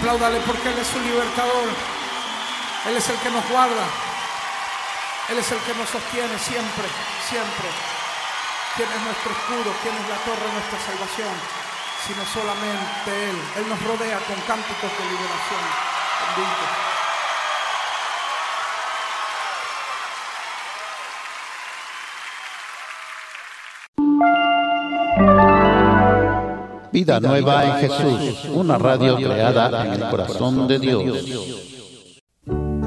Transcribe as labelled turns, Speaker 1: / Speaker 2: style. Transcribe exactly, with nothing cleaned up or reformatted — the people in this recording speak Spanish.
Speaker 1: Apláudale porque Él es su libertador. Él es el que nos guarda. Él es el que nos sostiene siempre, siempre. ¿Quién es nuestro escudo? ¿Quién es la torre de nuestra salvación? Sino solamente Él. Él nos rodea con cánticos de liberación. Bendito.
Speaker 2: Vida Nueva en Jesús, una radio creada en el corazón de Dios.